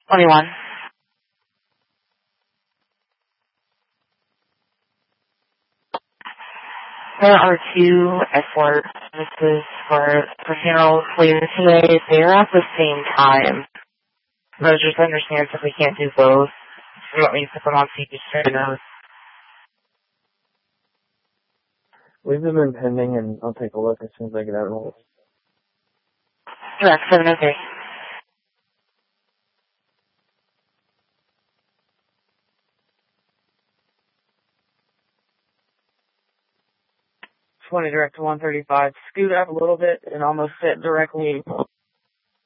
21. There are two escort services for funerals later today. They're at the same time. So just understand if we can't do both. You want me to put them on CP notes? Leave them in pending and I'll take a look as soon as I get out of hold. Correct, 703. Direct to 135. Scoot up a little bit and almost sit directly